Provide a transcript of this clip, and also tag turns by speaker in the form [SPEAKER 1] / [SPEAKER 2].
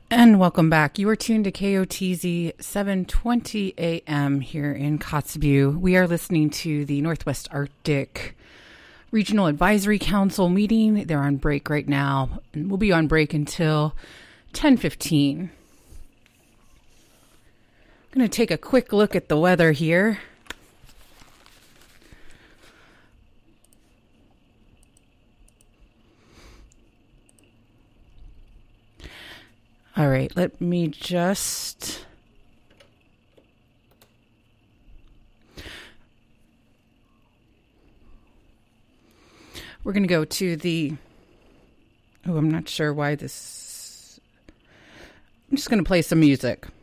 [SPEAKER 1] And welcome back. You are tuned to KOTZ 720 AM here in Kotzebue. We are listening to the Northwest Arctic Regional Advisory Council meeting. They're on break right now, and we'll be on break until 10:15. I'm going to take a quick look at the weather here. All right, let me just... We're going to go to the... Oh, I'm not sure why this... I'm just going to play some music.